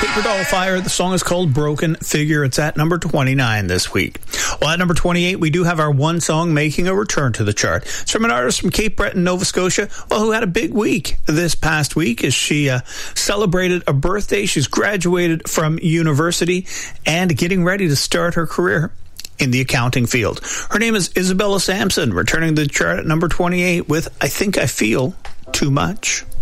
Paper Doll Fire. The song is called Broken Figure. It's at number 29 this week. Well, at number 28, we do have our one song making a return to the chart. It's from an artist from Cape Breton, Nova Scotia, who had a big week this past week as she celebrated a birthday. She's graduated from university and getting ready to start her career in the accounting field. Her name is Isabella Sampson, returning to the chart at number 28 with I Think I Feel Too Much.